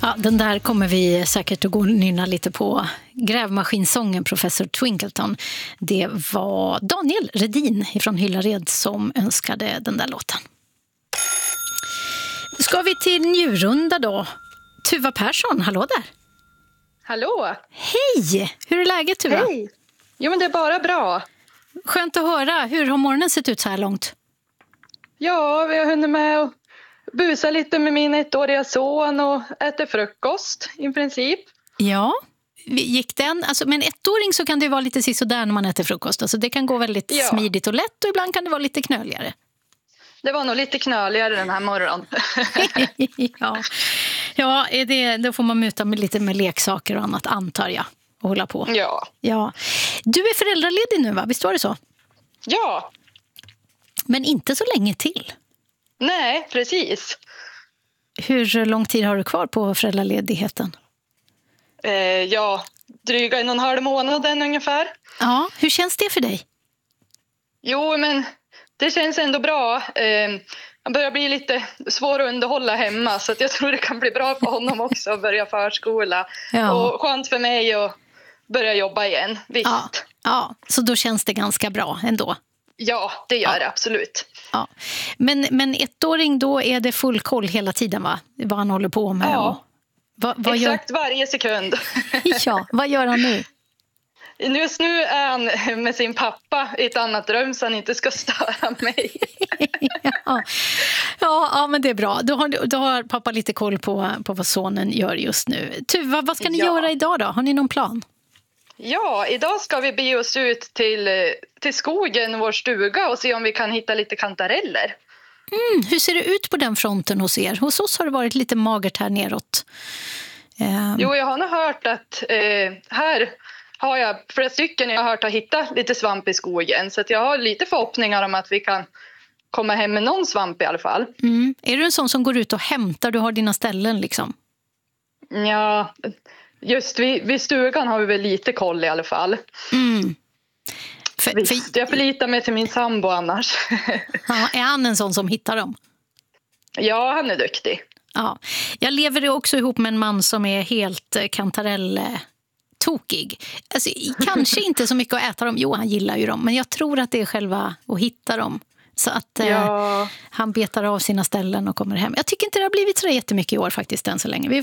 Ja, den där kommer vi säkert att gå och nynna lite på. Grävmaskinsången Professor Twinkleton. Det var Daniel Redin från Hyllared som önskade den där låten. Ska vi till Njurunda då? Tuva Persson, hallå där. Hallå. Hej! Hur är läget, Tuva? Hej. Jo, men det är bara bra. Skönt att höra. Hur har morgonen sett ut så här långt? Ja, vi har hunnit med att busa lite med min 1-åriga son och äta frukost i princip. Ja, gick den? Alltså, med en 1-åring så kan det vara lite sisådär när man äter frukost. Alltså, det kan gå väldigt smidigt och lätt och ibland kan det vara lite knöligare. Det var nog lite knöligare den här morgonen. Ja, då får man muta med lite med leksaker och annat, antar jag. Och hålla på. Ja. Du är föräldraledig nu, va? Visst var det så? Ja. Men inte så länge till. Nej, precis. Hur lång tid har du kvar på föräldraledigheten? Dryga 1,5 månaden ungefär. Ja, hur känns det för dig? Jo, men det känns ändå bra. Han börjar bli lite svår att underhålla hemma, så att jag tror det kan bli bra för honom också att börja förskola. Ja. Och skönt för mig att börja jobba igen, visst. Ja, så då känns det ganska bra ändå. Ja, det gör det absolut. Ja. Men 1-åring, då är det full koll hela tiden, va? Vad han håller på med. Ja, vad exakt varje sekund. Ja, vad gör han nu? Just nu är han med sin pappa i ett annat rum så han inte ska störa mig. Ja, men det är bra. Då har pappa lite koll på vad sonen gör just nu. Tuva, vad ska ni göra idag då? Har ni någon plan? Ja, idag ska vi bege oss ut till skogen, vår stuga, och se om vi kan hitta lite kantareller. Hur ser det ut på den fronten hos er? Hos oss har det varit lite magert här neråt. Jo, jag har nog hört att här har jag flera stycken jag har hört har hittat lite svamp i skogen. Så att jag har lite förhoppningar om att vi kan komma hem med någon svamp i alla fall. Är du en sån som går ut och hämtar? Du har dina ställen liksom? Ja, just vid stugan har vi väl lite koll i alla fall. Jag förlitar mig till min sambo annars. Ja, är han en sån som hittar dem? Ja, han är duktig. Ja. Jag lever också ihop med en man som är helt kantarell-tokig. Alltså, kanske inte så mycket att äta dem. Jo, han gillar ju dem. Men jag tror att det är själva att hitta dem. Så att han betar av sina ställen och kommer hem. Jag tycker inte det har blivit så jättemycket i år faktiskt än så länge.